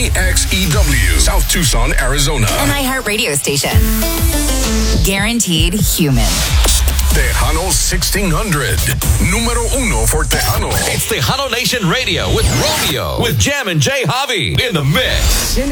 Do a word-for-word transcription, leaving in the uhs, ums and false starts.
K X E W, South Tucson, Arizona. An iHeart radio station. Guaranteed human. Tejano sixteen hundred. Número uno for Tejano. It's Tejano Nation Radio with Romeo, with Jam and Jay Javi in the mix.